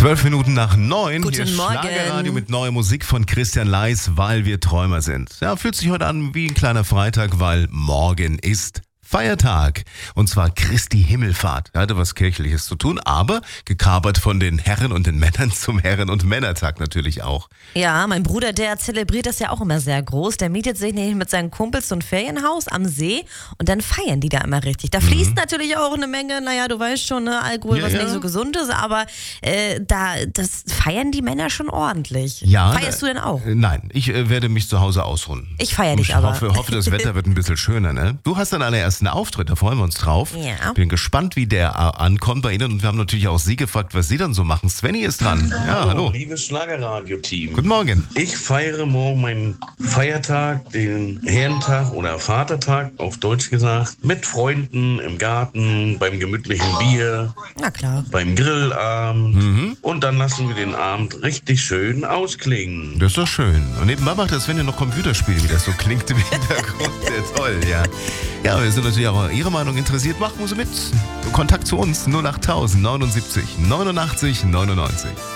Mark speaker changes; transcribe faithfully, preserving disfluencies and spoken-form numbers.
Speaker 1: Zwölf Minuten nach neun.
Speaker 2: Guten
Speaker 1: Hier ist
Speaker 2: Morgen.
Speaker 1: Schlagerradio mit neuer Musik von Christian Leis, weil wir Träumer sind. Ja, fühlt sich heute an wie ein kleiner Freitag, weil morgen ist Feiertag. Und zwar Christi Himmelfahrt. Er hatte was Kirchliches zu tun, aber gekapert von den Herren und den Männern zum Herren- und Männertag natürlich auch.
Speaker 2: Ja, mein Bruder, der zelebriert das ja auch immer sehr groß. Der mietet sich nämlich mit seinen Kumpels so ein Ferienhaus am See und dann feiern die da immer richtig. Da fließt mhm. natürlich auch eine Menge, naja, du weißt schon, ne, Alkohol,
Speaker 1: ja,
Speaker 2: was
Speaker 1: ja.
Speaker 2: nicht so gesund ist, aber äh, da das feiern die Männer schon ordentlich.
Speaker 1: Ja,
Speaker 2: Feierst du denn auch?
Speaker 1: Äh, nein, ich äh, werde mich zu Hause ausruhen.
Speaker 2: Ich feiere dich
Speaker 1: ich
Speaker 2: aber.
Speaker 1: hoffe, hoffe, das Wetter wird ein bisschen schöner, ne? Du hast deinen allerersten Auftritt, da freuen wir uns drauf.
Speaker 2: Ja.
Speaker 1: Bin gespannt, wie der äh, ankommt bei Ihnen und wir haben natürlich auch Sie gefragt, was Sie dann so machen. Svenny ist dran. Ja, hallo.
Speaker 3: hallo. Liebes Schlagerradio-Team.
Speaker 1: Guten Morgen.
Speaker 3: Ich feiere morgen meinen Feiertag, den Herrentag oder Vatertag, auf Deutsch gesagt, mit Freunden im Garten, beim gemütlichen Bier,
Speaker 2: Na klar.
Speaker 3: beim Grillabend
Speaker 1: Mhm.
Speaker 3: und dann lassen wir den Abend richtig schön ausklingen.
Speaker 1: Das ist doch schön. Und nebenbei macht das Svenny noch Computerspiele, wie das so klingt im Hintergrund. Sehr toll, ja. Ja, wir sind natürlich auch Ihre Meinung interessiert. Machen Sie mit. Kontakt zu uns null acht null null neunundsiebzig neunundachtzig neunundneunzig.